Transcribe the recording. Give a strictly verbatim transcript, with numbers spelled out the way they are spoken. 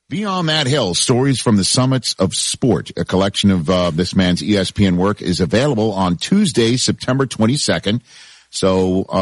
Beyond That Hill, Stories from the Summits of Sport, a collection of uh, this man's E S P N work, is available on Tuesday, September twenty-second. So, uh,